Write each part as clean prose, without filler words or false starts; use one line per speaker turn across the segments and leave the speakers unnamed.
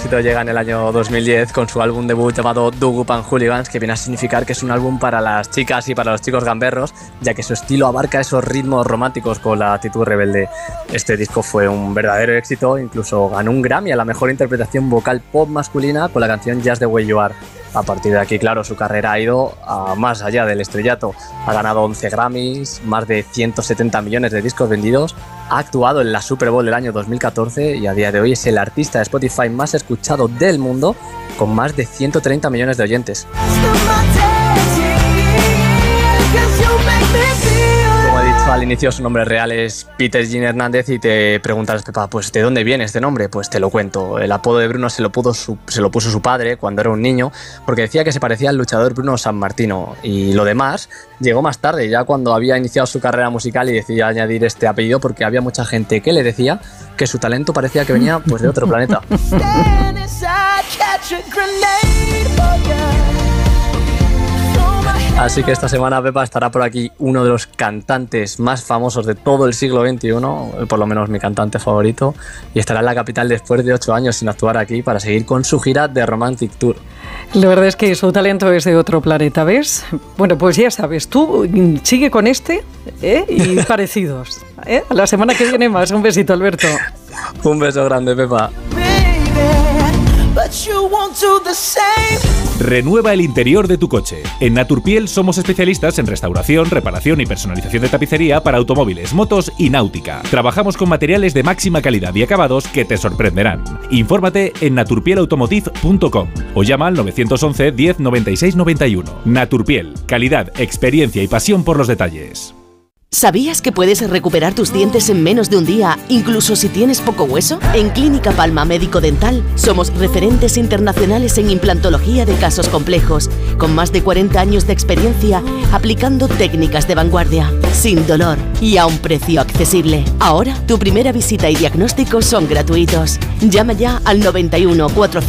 éxito llega en el año 2010 con su álbum debut llamado Do Whoop and Hooligans, que viene a significar que es un álbum para las chicas y para los chicos gamberros, ya que su estilo abarca esos ritmos románticos con la actitud rebelde. Este disco fue un verdadero éxito, incluso ganó un Grammy a la mejor interpretación vocal pop masculina con la canción Just the Way You Are. A partir de aquí, claro, su carrera ha ido a más allá del estrellato. Ha ganado 11 Grammys, más de 170 millones de discos vendidos, ha actuado en la Super Bowl del año 2014 y a día de hoy es el artista de Spotify más escuchado del mundo, con más de 130 millones de oyentes. Al inicio su nombre real es Peter Gene Hernández y te preguntas, Pepa, pues ¿de dónde viene este nombre? Pues te lo cuento. El apodo de Bruno se lo puso su padre cuando era un niño porque decía que se parecía al luchador Bruno Sammartino, y lo demás llegó más tarde, ya cuando había iniciado su carrera musical y decidió añadir este apellido porque había mucha gente que le decía que su talento parecía que venía pues de otro planeta. Así que esta semana, Pepa, estará por aquí uno de los cantantes más famosos de todo el siglo XXI, por lo menos mi cantante favorito, y estará en la capital después de 8 años sin actuar aquí para seguir con su gira de Romantic Tour.
La verdad es que su talento es de otro planeta, ¿ves? Bueno, pues ya sabes, tú sigue con y parecidos. La semana que viene más. Un besito, Alberto.
Un beso grande, Pepa.
Renueva el interior de tu coche. En Naturpiel somos especialistas en restauración, reparación y personalización de tapicería para automóviles, motos y náutica. Trabajamos con materiales de máxima calidad y acabados que te sorprenderán. Infórmate en naturpielautomotive.com o llama al 911 10 96 91. Naturpiel, calidad, experiencia y pasión por los detalles.
¿Sabías que puedes recuperar tus dientes en menos de un día, incluso si tienes poco hueso? En Clínica Palma Médico Dental somos referentes internacionales en implantología de casos complejos, con más de 40 años de experiencia aplicando técnicas de vanguardia, sin dolor y a un precio accesible. Ahora, tu primera visita y diagnóstico son gratuitos. Llama ya al 91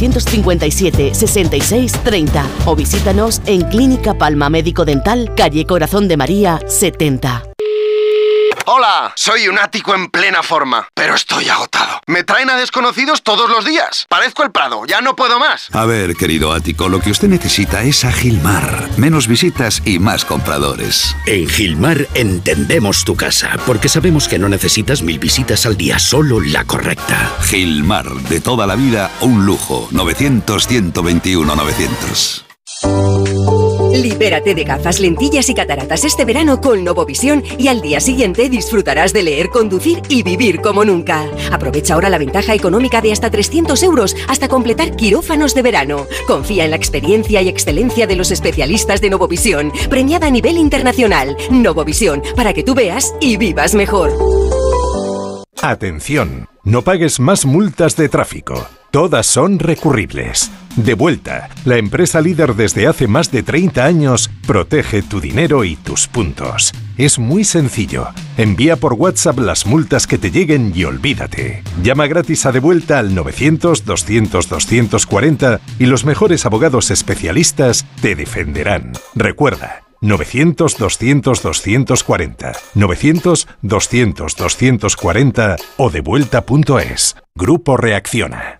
457 66 30 o visítanos en Clínica Palma Médico Dental, calle Corazón de María 70.
Hola, soy un ático en plena forma, pero estoy agotado. Me traen a desconocidos todos los días. Parezco el Prado, ya no puedo más.
A ver, querido ático, lo que usted necesita es a Gilmar. Menos visitas y más compradores.
En Gilmar entendemos tu casa, porque sabemos que no necesitas 1000 visitas al día, solo la correcta.
Gilmar, de toda la vida, un lujo. 900-121-900.
Libérate de gafas, lentillas y cataratas este verano con Novovisión y al día siguiente disfrutarás de leer, conducir y vivir como nunca. Aprovecha ahora la ventaja económica de hasta 300 euros hasta completar quirófanos de verano. Confía en la experiencia y excelencia de los especialistas de Novovisión, premiada a nivel internacional. Novovisión, para que tú veas y vivas mejor.
Atención, no pagues más multas de tráfico. Todas son recurribles. Devuelta, la empresa líder desde hace más de 30 años, protege tu dinero y tus puntos. Es muy sencillo. Envía por WhatsApp las multas que te lleguen y olvídate. Llama gratis a Devuelta al 900-200-240 y los mejores abogados especialistas te defenderán. Recuerda, 900-200-240, 900-200-240 o devuelta.es. Grupo Reacciona.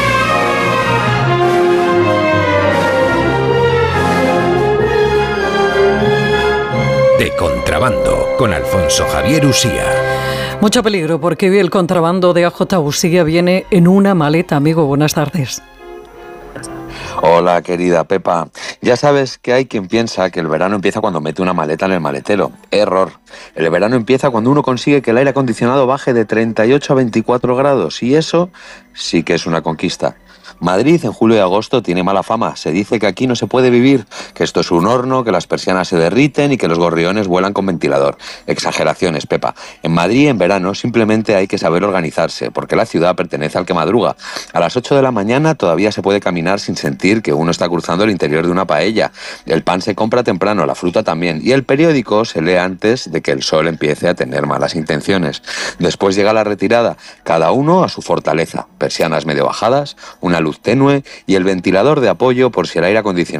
De contrabando, con Alfonso Javier Usía.
Mucho peligro, porque hoy el contrabando de AJ Usía viene en una maleta, amigo. Buenas tardes.
Hola, querida Pepa. Ya sabes que hay quien piensa que el verano empieza cuando mete una maleta en el maletero. Error. El verano empieza cuando uno consigue que el aire acondicionado baje de 38 a 24 grados, y eso sí que es una conquista. Madrid en julio y agosto tiene mala fama. Se dice que aquí no se puede vivir, que esto es un horno, que las persianas se derriten y que los gorriones vuelan con ventilador. Exageraciones, Pepa. En Madrid en verano simplemente hay que saber organizarse, porque la ciudad pertenece al que madruga. A las 8 de la mañana todavía se puede caminar sin sentir que uno está cruzando el interior de una paella. El pan se compra temprano, la fruta también, y el periódico se lee antes de que el sol empiece a tener malas intenciones. Después llega la retirada, cada uno a su fortaleza. Persianas medio bajadas, una luz tenue y el ventilador de apoyo por si el aire acondicionado